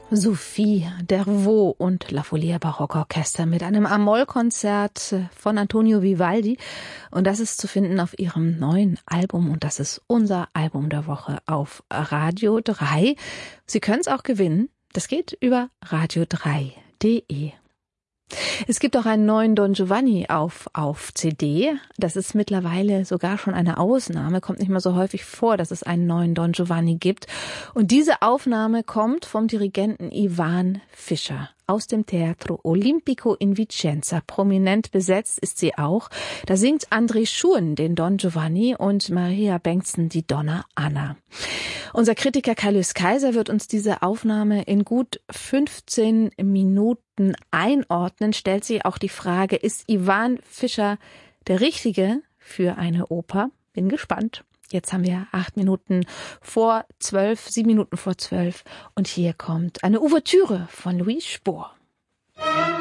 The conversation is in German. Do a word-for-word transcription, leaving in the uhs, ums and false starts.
Sophie, Dervaux und La Folia Barockorchester mit einem A-Moll-Konzert von Antonio Vivaldi. Und das ist zu finden auf ihrem neuen Album. Und das ist unser Album der Woche auf Radio drei. Sie können es auch gewinnen. Das geht über radio drei punkt de. Es gibt auch einen neuen Don Giovanni auf, auf C D. Das ist mittlerweile sogar schon eine Ausnahme. Kommt nicht mal so häufig vor, dass es einen neuen Don Giovanni gibt. Und diese Aufnahme kommt vom Dirigenten Ivan Fischer aus dem Teatro Olimpico in Vicenza. Prominent besetzt ist sie auch. Da singt André Schurn den Don Giovanni und Maria Bengtson die Donna Anna. Unser Kritiker Kaius Kaiser wird uns diese Aufnahme in gut fünfzehn Minuten einordnen. Stellt sich auch die Frage, ist Ivan Fischer der Richtige für eine Oper? Bin gespannt. Jetzt haben wir acht Minuten vor zwölf, sieben Minuten vor zwölf. Und hier kommt eine Ouvertüre von Louis Spohr.